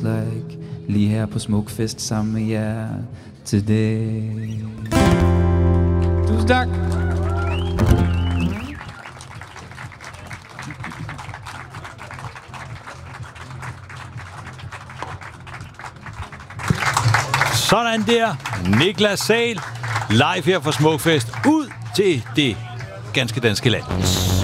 like. Lige her på Smukfest sammen med jer today. Tusind tak. Sådan der. Niklas Sahl. Live her fra Smukfest. Ud til det ganske danske land.